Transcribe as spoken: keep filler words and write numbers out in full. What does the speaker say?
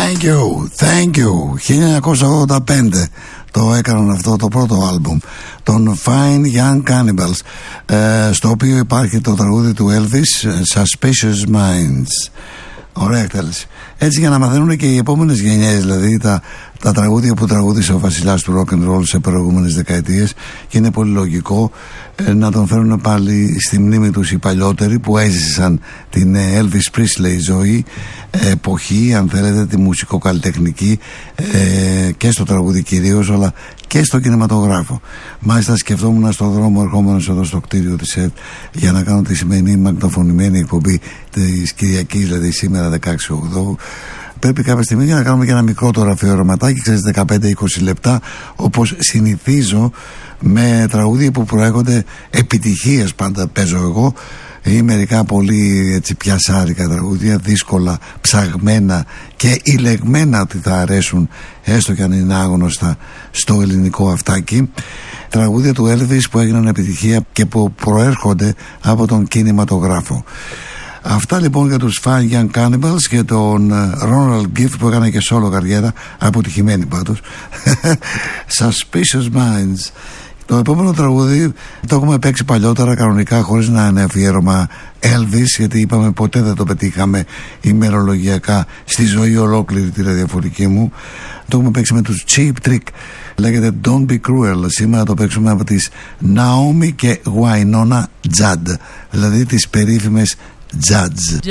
Thank you, thank you. χίλια εννιακόσια ογδόντα πέντε το έκαναν αυτό το πρώτο άλμπουμ των Fine Young Cannibals, ε, στο οποίο υπάρχει το τραγούδι του Elvis, Suspicious Minds. Ωραία εκτέλεση. Έτσι, για να μαθαίνουν και οι επόμενες γενιές, δηλαδή τα, τα τραγούδια που τραγούδισε ο βασιλιάς του rock and roll σε προηγούμενες δεκαετίες, και είναι πολύ λογικό ε, να τον φέρουν πάλι στη μνήμη τους οι παλιότεροι που έζησαν την Elvis Presley ζωή, ε, εποχή, αν θέλετε, τη μουσικοκαλλιτεχνική, ε, και στο τραγούδι κυρίως, αλλά και στο κινηματογράφο. Μάλιστα, σκεφτόμουν στον δρόμο ερχόμενος εδώ στο κτίριο της ΕΡΤ για να κάνω τη σημερινή μαγνητοφωνημένη εκπομπή της Κυριακής, δηλαδή σήμερα δεκαέξι ογδόου. Πρέπει κάποια στιγμή για να κάνουμε και ένα μικρότερο αφιερωματάκι, ξέρεις, δεκαπέντε με είκοσι λεπτά, όπως συνηθίζω, με τραγούδια που προέρχονται επιτυχίες. Πάντα παίζω εγώ, ή μερικά πολύ έτσι πιασάρικα τραγούδια, δύσκολα ψαγμένα και ηλεγμένα ότι θα αρέσουν, έστω και αν είναι άγνωστα στο ελληνικό αυτάκι. Τραγούδια του Elvis που έγιναν επιτυχία και που προέρχονται από τον κινηματογράφο. Αυτά λοιπόν για τους Fine Young Cannibals και τον Ronald Gift που έκανε και solo καριέρα, αποτυχημένη πάντως. Suspicious Minds. Το επόμενο τραγούδι το έχουμε παίξει παλιότερα κανονικά, χωρίς να είναι αφιέρωμα Elvis, γιατί είπαμε ποτέ δεν το πετύχαμε ημερολογιακά στη ζωή ολόκληρη τη ραδιοφωνική μου. Το έχουμε παίξει με τους Cheap Trick, λέγεται Don't Be Cruel. Σήμερα το παίξουμε από τις Naomi και Wynonna Judd, δηλαδή τις περίφημες Judds.